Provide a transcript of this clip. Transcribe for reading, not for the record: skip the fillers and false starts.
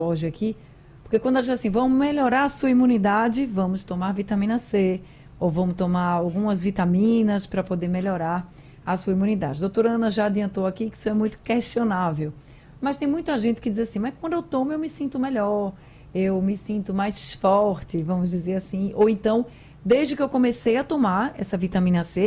hoje aqui, porque quando a gente diz assim, vamos melhorar a sua imunidade, vamos tomar vitamina C, ou vamos tomar algumas vitaminas para poder melhorar a sua imunidade. A doutora Ana já adiantou aqui que isso é muito questionável, mas tem muita gente que diz assim, mas quando eu tomo eu me sinto melhor, eu me sinto mais forte, vamos dizer assim, ou então, desde que eu comecei a tomar essa vitamina C,